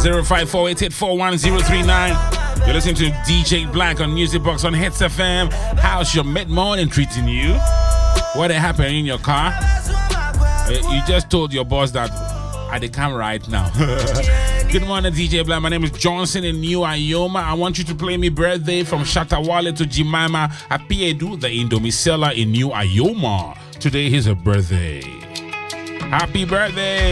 0548841039. You're listening to DJ Black on Music Box on Hits FM. How's your mid-morning treating you? What happened in your car? You just told your boss that I can't right now. Good morning, DJ Black. My name is Johnson in New Ayoma. I want you to play me Birthday from Shatawale to Jemima Apiedu, the Indomie seller in New Ayoma. Today is her birthday. Happy birthday!